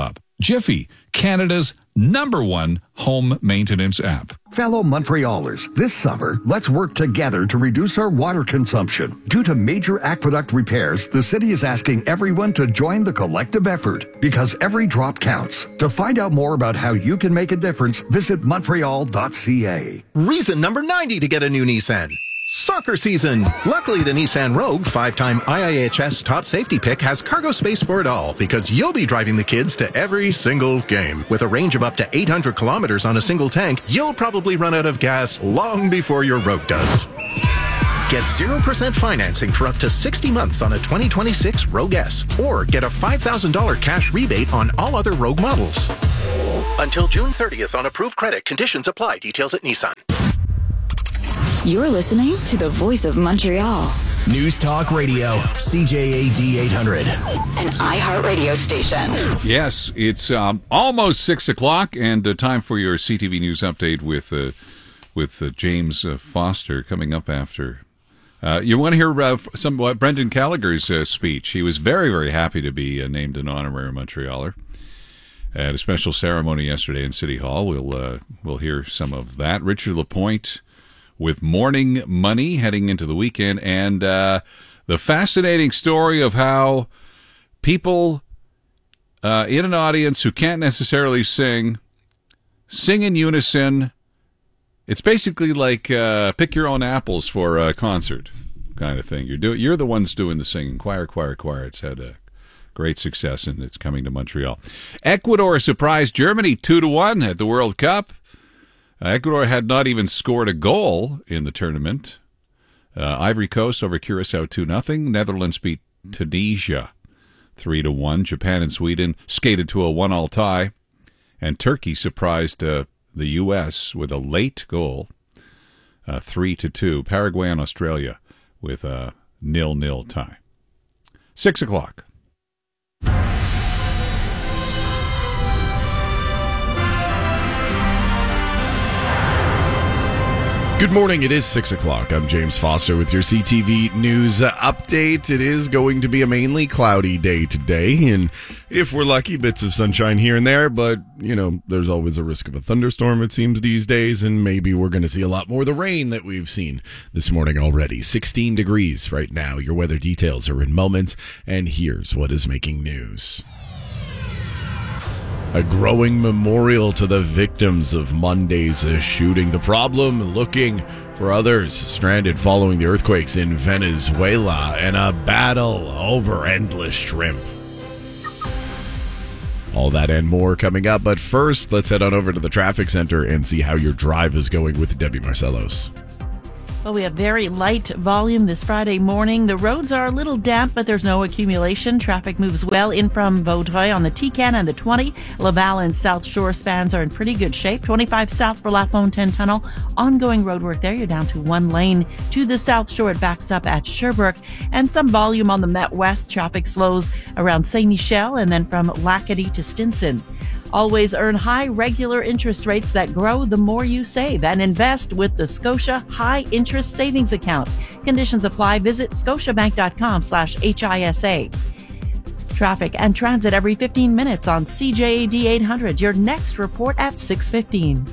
Jiffy, Canada's number one home maintenance app. Fellow Montrealers, this summer, let's work together to reduce our water consumption. Due to major aqueduct repairs, the city is asking everyone to join the collective effort because every drop counts. To find out more about how you can make a difference, visit montreal dot c a. Reason number ninety to get a new Nissan. Soccer season. Luckily, the Nissan Rogue, five-time I I H S top safety pick, has cargo space for it all because you'll be driving the kids to every single game. With a range of up to eight hundred kilometers on a single tank, you'll probably run out of gas long before your Rogue does. Get zero percent financing for up to sixty months on a twenty twenty-six Rogue S, or get a five thousand dollars cash rebate on all other Rogue models. Until June thirtieth on approved credit. Conditions apply. Details at Nissan. You're listening to the Voice of Montreal. News Talk Radio, C J A D eight hundred. An iHeartRadio station. Yes, it's um, almost six o'clock, and uh, time for your C T V News update with uh, with uh, James uh, Foster coming up after. Uh, you want to hear uh, some uh, Brendan Gallagher's uh, speech? He was very, very happy to be uh, named an honorary Montrealer at a special ceremony yesterday in City Hall. We'll uh, we'll hear some of that. Richard Lapointe with Morning Money heading into the weekend, and uh, the fascinating story of how people uh, in an audience who can't necessarily sing, sing in unison. It's basically like uh, pick your own apples for a concert kind of thing. You're do- you're the ones doing the singing. Choir, choir, choir. It's had a great success, and it's coming to Montreal. Ecuador surprised Germany two to one at the World Cup. Uh, Ecuador had not even scored a goal in the tournament. Uh, Ivory Coast over Curacao two nothing. Netherlands beat Tunisia three to one. Japan and Sweden skated to a one-all tie. And Turkey surprised uh, the U S with a late goal, uh, three to two. Paraguay and Australia with a nil-nil tie. Six o'clock. Good morning. It is six o'clock. I'm James Foster with your C T V News update. It is going to be a mainly cloudy day today, and if we're lucky, bits of sunshine here and there, but, you know, there's always a risk of a thunderstorm, it seems, these days, and maybe we're going to see a lot more of the rain that we've seen this morning already. sixteen degrees right now. Your weather details are in moments, and here's what is making news. A growing memorial to the victims of Monday's shooting. The problem, looking for others stranded following the earthquakes in Venezuela, and a battle over endless shrimp. All that and more coming up, but first, let's head on over to the traffic center and see how your drive is going with Debbie Marcellos. Well, we have very light volume this Friday morning. The roads are a little damp, but there's no accumulation. Traffic moves well in from Vaudreuil on the T CAN and the twenty. Laval and South Shore spans are in pretty good shape. twenty-five south for La Fontaine Tunnel. Ongoing roadwork there. You're down to one lane to the South Shore. It backs up at Sherbrooke. And some volume on the Met West. Traffic slows around Saint Michel and then from Lacadie to Stinson. Always earn high regular interest rates that grow the more you save, and invest with the Scotia High Interest Savings Account. Conditions apply. Visit scotiabank.com slash HISA. Traffic and transit every fifteen minutes on C J A D eight hundred. Your next report at six fifteen.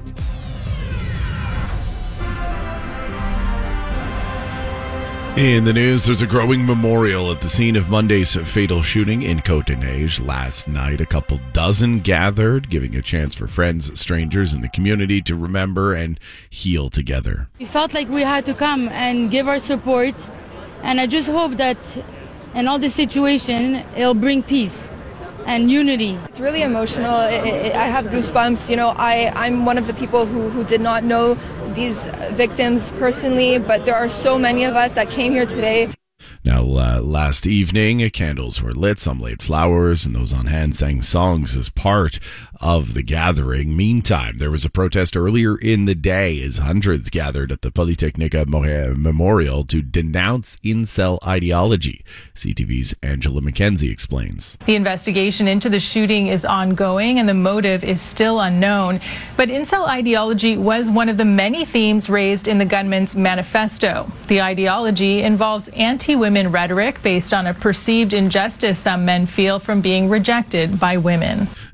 In the news, there's a growing memorial at the scene of Monday's fatal shooting in Côte-des-Neiges last night. A couple dozen gathered, giving a chance for friends, strangers in the community to remember and heal together. We felt like we had to come and give our support, and I just hope that in all this situation, it'll bring peace and unity. It's really emotional. It, it, I have goosebumps. You know, I, I'm one of the people who, who did not know these victims personally, but there are so many of us that came here today. Now, uh, last evening, candles were lit, some laid flowers, and those on hand sang songs as part of the gathering. Meantime, there was a protest earlier in the day as hundreds gathered at the Polytechnique Memorial to denounce incel ideology. C T V's Angela McKenzie explains. The investigation into the shooting is ongoing and the motive is still unknown. But incel ideology was one of the many themes raised in the gunman's manifesto. The ideology involves anti-women rhetoric based on a perceived injustice some men feel from being rejected by women.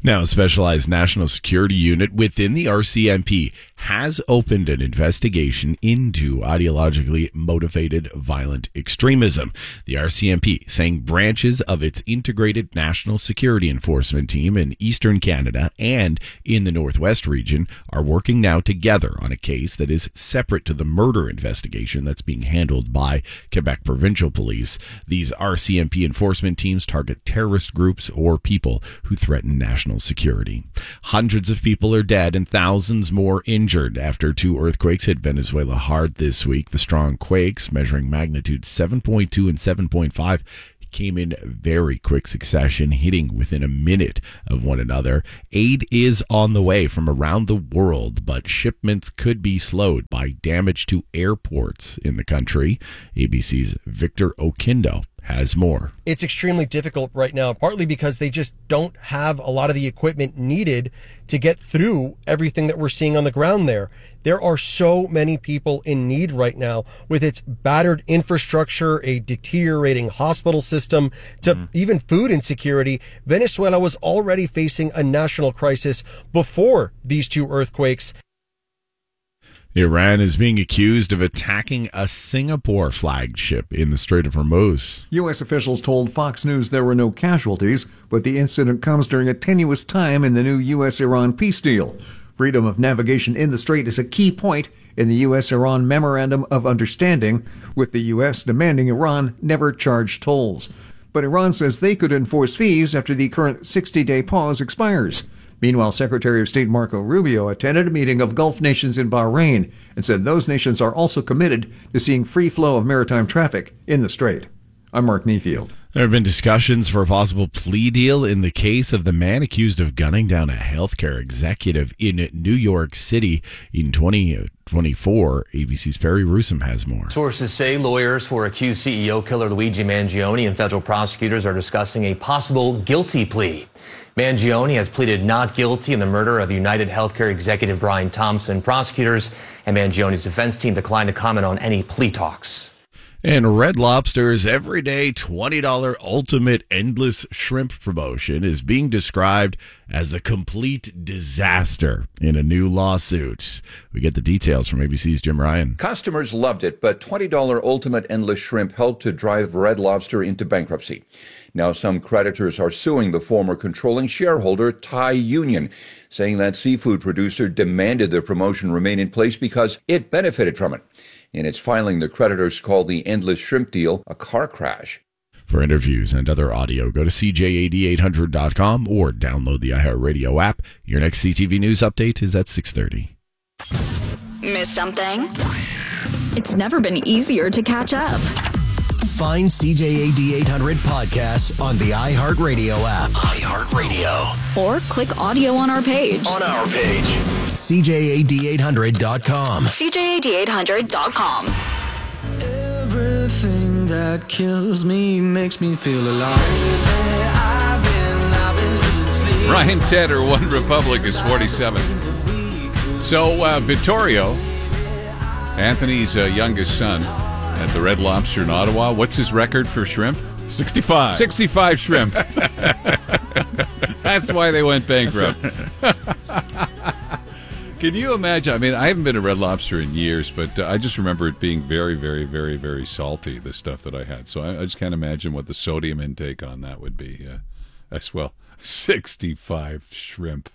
Now, a specialized national security unit within the R C M P has opened an investigation into ideologically motivated violent extremism. The R C M P saying branches of its integrated national security enforcement team in eastern Canada and in the Northwest region are working now together on a case that is separate to the murder investigation that's being handled by Quebec Provincial Police. These R C M P enforcement teams target terrorist groups or people who threaten national security. Hundreds of people are dead and thousands more injured after two earthquakes hit Venezuela hard this week. The strong quakes, measuring magnitude seven point two and seven point five, came in very quick succession, hitting within a minute of one another. Aid is on the way from around the world, but shipments could be slowed by damage to airports in the country. A B C's Victor Oquindo has more. It's extremely difficult right now, partly because they just don't have a lot of the equipment needed to get through everything that we're seeing on the ground there. There are so many people in need right now with its battered infrastructure, a deteriorating hospital system, to mm. even food insecurity. Venezuela was already facing a national crisis before these two earthquakes. Iran is being accused of attacking a Singapore flagship in the Strait of Hormuz. U S officials told Fox News there were no casualties, but the incident comes during a tenuous time in the new U S Iran peace deal. Freedom of navigation in the strait is a key point in the U S Iran Memorandum of Understanding, with the U S demanding Iran never charge tolls. But Iran says they could enforce fees after the current sixty-day pause expires. Meanwhile, Secretary of State Marco Rubio attended a meeting of Gulf nations in Bahrain and said those nations are also committed to seeing free flow of maritime traffic in the strait. I'm Mark Mayfield. There have been discussions for a possible plea deal in the case of the man accused of gunning down a healthcare executive in New York City in twenty twenty-four. A B C's Perry Rusum has more. Sources say lawyers for accused C E O killer Luigi Mangione and federal prosecutors are discussing a possible guilty plea. Mangione has pleaded not guilty in the murder of United Healthcare executive Brian Thompson. Prosecutors and Mangione's defense team declined to comment on any plea talks. And Red Lobster's everyday twenty dollars ultimate endless shrimp promotion is being described as a complete disaster in a new lawsuit. We get the details from A B C's Jim Ryan. Customers loved it, but twenty dollars ultimate endless shrimp helped to drive Red Lobster into bankruptcy. Now some creditors are suing the former controlling shareholder, Thai Union, saying that seafood producer demanded the promotion remain in place because it benefited from it. In its filing, the creditors called the endless shrimp deal a car crash. For interviews and other audio, go to C J A D eight hundred dot com or download the iHeartRadio app. Your next C T V News update is at six thirty. Miss something? It's never been easier to catch up. Find C J A D eight hundred podcasts on the iHeartRadio app. iHeartRadio. Or click audio on our page. On our page. C J A D eight hundred dot com. C J A D eight hundred dot com. Everything that kills me makes me feel alive. I've been, I've been losing sleep. Ryan Tedder, One Republic is forty-seven. So, uh, Vittorio, Anthony's uh, youngest son, at the Red Lobster in Ottawa. What's his record for shrimp? sixty-five. sixty-five shrimp. That's why they went bankrupt. Can you imagine? I mean, I haven't been to Red Lobster in years, but uh, I just remember it being very, very, very, very salty, the stuff that I had. So I, I just can't imagine what the sodium intake on that would be uh, as well. sixty-five shrimp.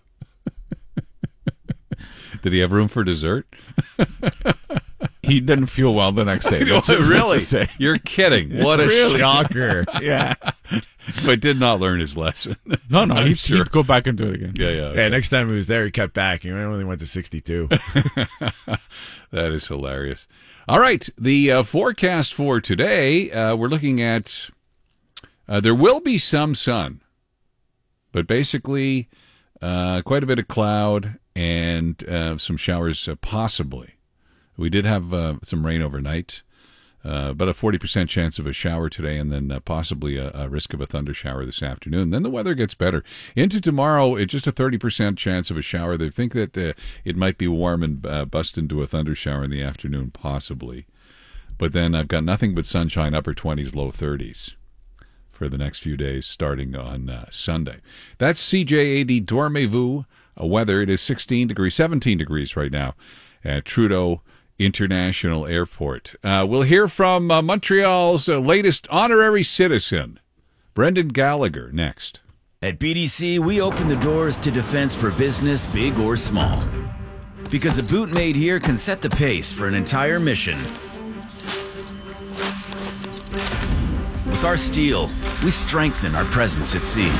Did he have room for dessert? He didn't feel well the next day. That's really? Say. You're kidding. What a really? shocker. Yeah. But did not learn his lesson. No, no, he'd, sure. he'd go back and do it again. Yeah, yeah. Okay. Yeah, next time he was there, he cut back. He only went to sixty-two. That is hilarious. All right, the uh, forecast for today, uh, we're looking at, uh, there will be some sun, but basically uh, quite a bit of cloud and uh, some showers uh, possibly. We did have uh, some rain overnight, uh, about a forty percent chance of a shower today, and then uh, possibly a, a risk of a thunder shower this afternoon. Then the weather gets better. Into tomorrow, it's just a thirty percent chance of a shower. They think that uh, it might be warm and uh, bust into a thunder shower in the afternoon, possibly. But then I've got nothing but sunshine, upper twenties, low thirties for the next few days starting on uh, Sunday. That's C J A D Dormez-vous uh, weather. It is sixteen degrees, seventeen degrees right now at Trudeau International Airport. Uh, we'll hear from uh, Montreal's uh, latest honorary citizen, Brendan Gallagher, next. At B D C, we open the doors to defense for business, big or small. Because a boot made here can set the pace for an entire mission. With our steel, we strengthen our presence at sea.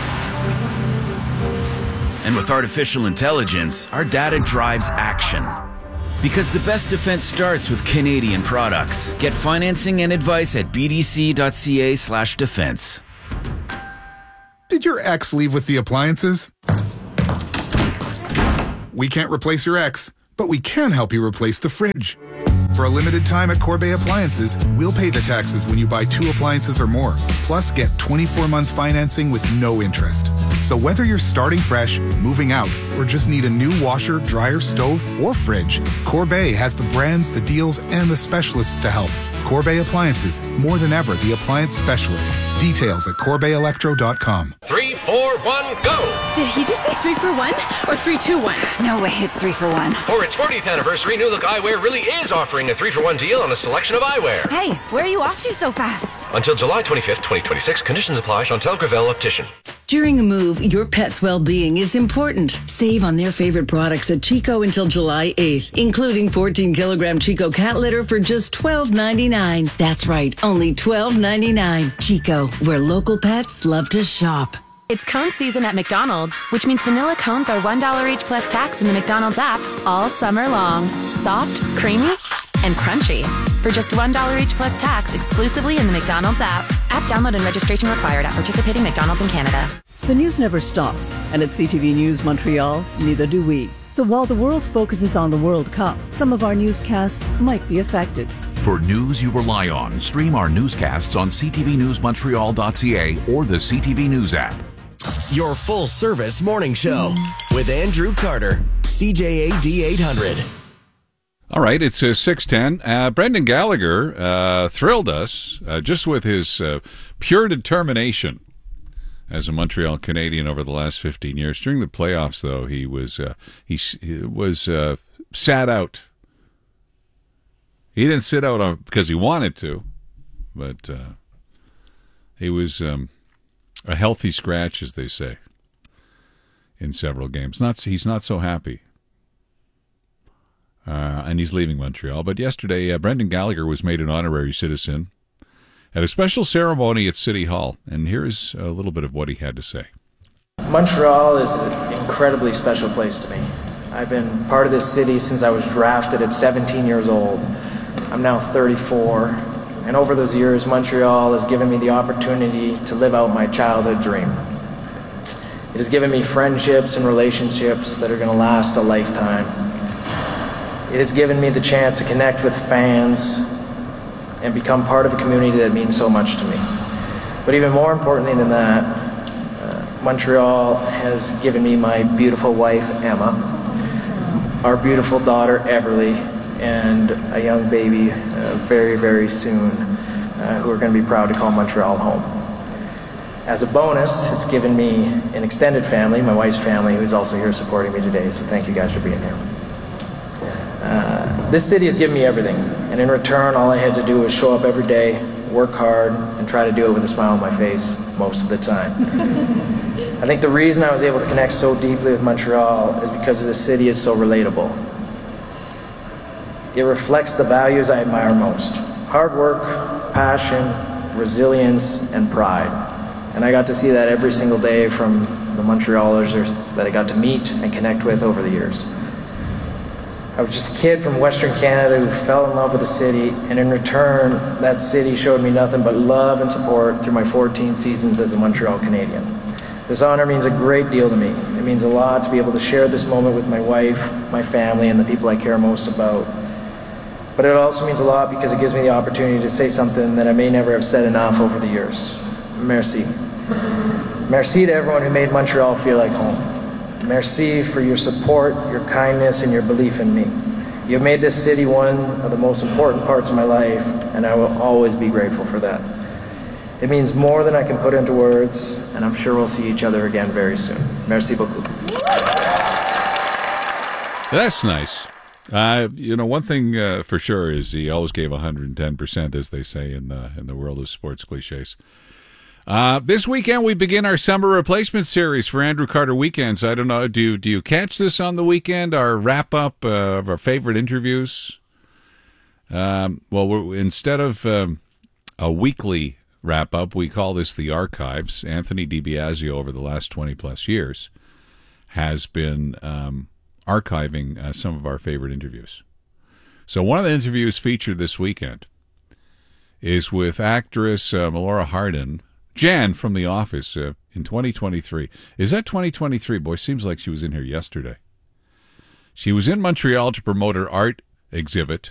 And with artificial intelligence, our data drives action. Because the best defense starts with Canadian products. Get financing and advice at bdc.ca slash defense. Did your ex leave with the appliances? We can't replace your ex, but we can help you replace the fridge. For a limited time at Corbeil Appliances, we'll pay the taxes when you buy two appliances or more. Plus, get twenty-four month financing with no interest. So whether you're starting fresh, moving out, or just need a new washer, dryer, stove, or fridge, Corbeil has the brands, the deals, and the specialists to help. Corbeil Appliances, more than ever the appliance specialist. Details at corbeil electro dot com. Three, four, one, go! Did he just say three for one or three, two, one? No way, it's three for one. For its fortieth anniversary, New Look Eyewear really is offering a three for one deal on a selection of eyewear. Hey, where are you off to so fast? Until July twenty-fifth, twenty twenty-six, conditions apply. Chantel Gravel, Optician. During a move, your pet's well-being is important. Save on their favorite products at Chico until July eighth, including fourteen kilogram Chico cat litter for just twelve ninety-nine. That's right, only twelve ninety-nine. Chico, where local pets love to shop. It's cone season at McDonald's, which means vanilla cones are one dollar each plus tax in the McDonald's app all summer long. Soft, creamy, and crunchy. For just one dollar each plus tax exclusively in the McDonald's app. App download and registration required at participating McDonald's in Canada. The news never stops, and at C T V News Montreal, neither do we. So while the world focuses on the World Cup, some of our newscasts might be affected. For news you rely on, stream our newscasts on c t v news montreal dot c a or the C T V News app. Your full service morning show with Andrew Carter, C J A D eight hundred. All right, it's uh, six ten. Uh, Brendan Gallagher uh, thrilled us uh, just with his uh, pure determination as a Montreal Canadian over the last fifteen years. During the playoffs, though, he was uh, he, he was uh, sat out. He didn't sit out on, because he wanted to, but uh, he was um, a healthy scratch, as they say, in several games. Not he's not so happy. Uh, and he's leaving Montreal. But yesterday, uh, Brendan Gallagher was made an honorary citizen at a special ceremony at City Hall. And here's a little bit of what he had to say. Montreal is an incredibly special place to me. I've been part of this city since I was drafted at seventeen years old. I'm now thirty-four. And over those years, Montreal has given me the opportunity to live out my childhood dream. It has given me friendships and relationships that are going to last a lifetime. It has given me the chance to connect with fans and become part of a community that means so much to me. But even more importantly than that, uh, Montreal has given me my beautiful wife, Emma, our beautiful daughter, Everly, and a young baby uh, very, very soon, uh, who are going to be proud to call Montreal home. As a bonus, it's given me an extended family, my wife's family, who's also here supporting me today, so thank you guys for being here. Uh, this city has given me everything, and in return, all I had to do was show up every day, work hard, and try to do it with a smile on my face most of the time. I think the reason I was able to connect so deeply with Montreal is because the city is so relatable. It reflects the values I admire most: hard work, passion, resilience, and pride. And I got to see that every single day from the Montrealers that I got to meet and connect with over the years. I was just a kid from Western Canada who fell in love with the city, and in return, that city showed me nothing but love and support through my fourteen seasons as a Montreal Canadian. This honor means a great deal to me. It means a lot to be able to share this moment with my wife, my family, and the people I care most about. But it also means a lot because it gives me the opportunity to say something that I may never have said enough over the years. Merci. Merci to everyone who made Montreal feel like home. Merci for your support, your kindness, and your belief in me. You have made this city one of the most important parts of my life, and I will always be grateful for that. It means more than I can put into words, and I'm sure we'll see each other again very soon. Merci beaucoup. That's nice. Uh, you know, one thing uh, for sure is he always gave one hundred ten percent, as they say in the in the world of sports cliches. Uh, this weekend we begin our summer replacement series for Andrew Carter Weekends. I don't know, do you, do you catch this on the weekend? Our wrap up uh, of our favorite interviews. Um, well, we're, instead of um, a weekly wrap up, we call this the archives. Anthony DiBiasio, over the last twenty plus years, has been um, archiving uh, some of our favorite interviews. So one of the interviews featured this weekend is with actress uh, Melora Hardin, Jan from The Office, uh, in twenty twenty-three. Is that twenty twenty-three? Boy, seems like she was in here yesterday. She was in Montreal to promote her art exhibit,